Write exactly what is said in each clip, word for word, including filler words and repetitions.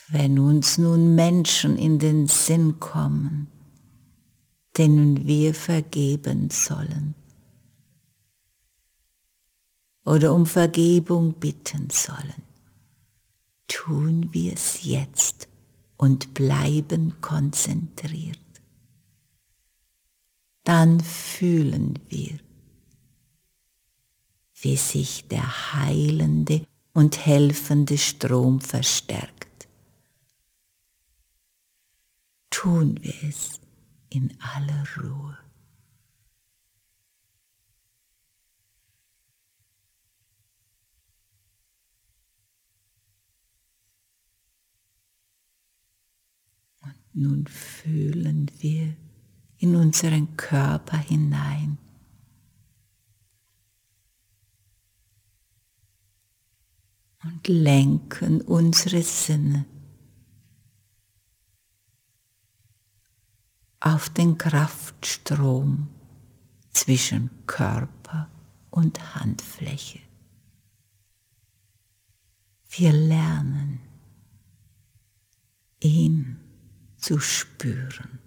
Wenn uns nun Menschen in den Sinn kommen, denen wir vergeben sollen oder um Vergebung bitten sollen, tun wir es jetzt und bleiben konzentriert. Dann fühlen wir, wie sich der heilende und helfende Strom verstärkt. Tun wir es in aller Ruhe. Und nun fühlen wir in unseren Körper hinein. Und lenken unsere Sinne auf den Kraftstrom zwischen Körper und Handfläche. Wir lernen, ihn zu spüren.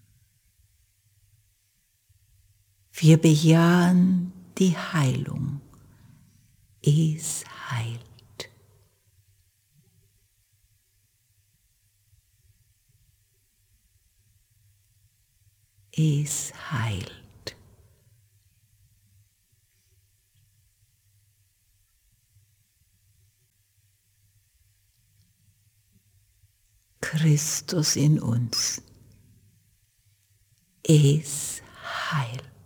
Wir bejahen die Heilung. Es heilt. Es heilt. Christus in uns. Es heilt.